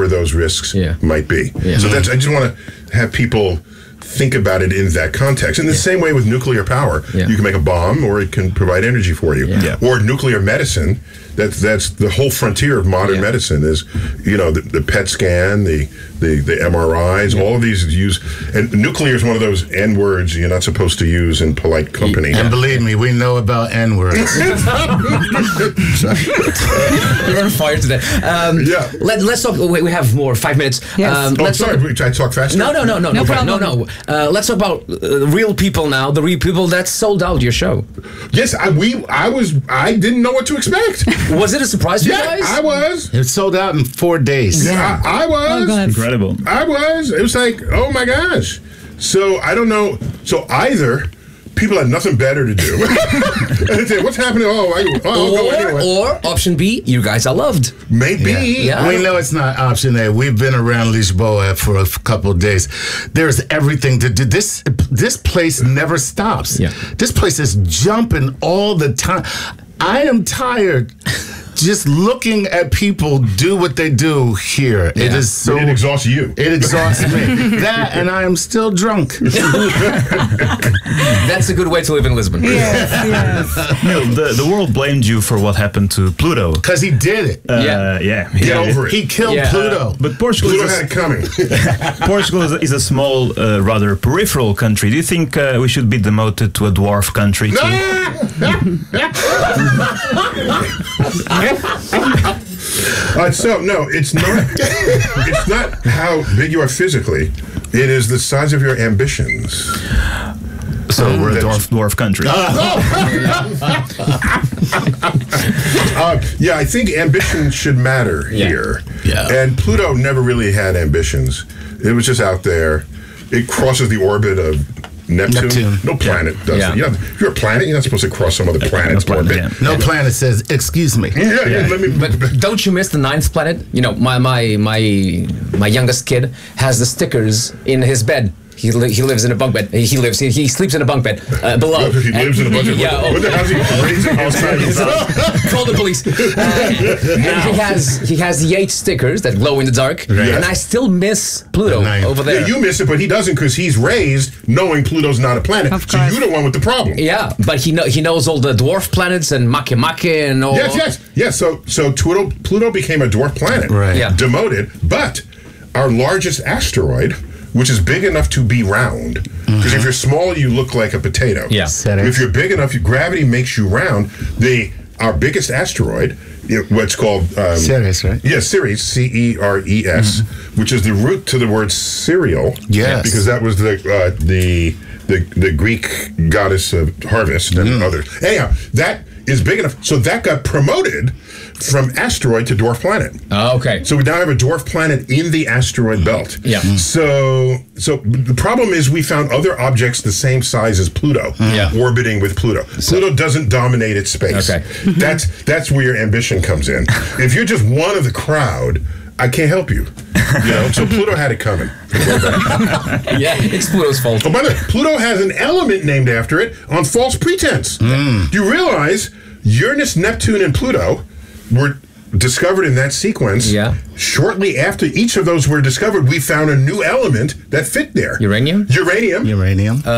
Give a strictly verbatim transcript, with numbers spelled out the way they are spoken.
those risks yeah. might be. Yeah. So that's I just want to have people think about it in that context. In the yeah. same way with nuclear power, yeah. you can make a bomb or it can provide energy for you. Yeah. Yeah. Or nuclear medicine. That's that's the whole frontier of modern yeah. medicine is, you know, the, the P E T scan, the the, the M R Is, yeah. all of these use, and nuclear is one of those N words you're not supposed to use in polite company. And believe me, we know about N words. You're on fire today. Um, yeah. Let, let's talk. We, we have more. Five minutes. Yes. Um, oh, let's sorry. Talk, I talk faster. No, no, no, no, no, no, problem. no, no. Uh, let's talk about uh, real people now. The real people that sold out your show. Yes, I we I was I didn't know what to expect. Was it a surprise for yeah, you guys? I was. It sold out in four days. Yeah, I, I was. Oh, incredible. I was. It was like, oh my gosh. So I don't know. So either people had nothing better to do, and they say, "What's happening?" Oh, I, oh I'll go or, anyway. or option B, you guys are loved. Maybe. Yeah. We know it's not option A. We've been around Lisboa for a couple of days. There's everything to do. This this place never stops. Yeah. This place is jumping all the time. I am tired just looking at people do what they do here. Yeah. It is so. It exhausts you. It exhausts me. That and I am still drunk. That's a good way to live in Lisbon. Yes, yes. Neil, the, the world blamed you for what happened to Pluto. Because he did it. Uh, Yeah. yeah. Get yeah. over it. He killed Yeah. Pluto. But Portugal, Pluto is had a, it coming. Portugal is a, is a small, uh, rather peripheral country. Do you think uh, we should be demoted to a dwarf country too? uh, so no, it's not. It's not how big you are physically. It is the size of your ambitions. So Um, we're a that's- dwarf, dwarf country. Uh, yeah, I think ambition should matter Yeah. here. Yeah. And Pluto never really had ambitions. It was just out there. It crosses the orbit of Neptune. Neptune. No planet does Yeah. it. You know, if you're a planet, you're not supposed to cross some other planet's planet, orbit. yeah. No planet says, excuse me. Yeah, yeah, let me. But don't you miss the ninth planet? You know, my my my my youngest kid has the stickers in his bed. He, li- he lives in a bunk bed. He lives. He, he sleeps in a bunk bed uh, below. he lives in a bunch of. Yeah. What the hell is he raising his Call the police. Uh, and he has he has the eight stickers that glow in the dark, Right. and I still miss Pluto The nine. over there. Yeah, you miss it, but he doesn't because he's raised knowing Pluto's not a planet. Of So course. you're the one with the problem. Yeah, but he know he knows all the dwarf planets and Makemake and all. Yes, yes, yes. So, so Pluto, Pluto became a dwarf planet, Right. Yeah. demoted. But our largest asteroid, which is big enough to be round, because if you're small, you look like a potato. Yeah. Ceres. If you're big enough, gravity makes you round. The our biggest asteroid, you know, what's called um, Ceres, right? Yeah, Ceres, C E R E S, which is the root to the word cereal. Yes. because that was the uh, the the the Greek goddess of harvest and others. Anyhow, that is big enough, so that got promoted from asteroid to dwarf planet. Oh, okay. So we now have a dwarf planet in the asteroid belt. Yeah. So, so the problem is we found other objects the same size as Pluto, Yeah. orbiting with Pluto. Pluto doesn't dominate its space. Okay. That's that's where your ambition comes in. If you're just one of the crowd, I can't help you. You know. So Pluto had it coming. Yeah, it's Pluto's fault. Oh, by the way, Pluto has an element named after it on false pretense. Do you realize Uranus, Neptune, and Pluto were discovered in that sequence? Yeah. Shortly after each of those were discovered, we found a new element that fit there. Uranium? Uranium. Uranium.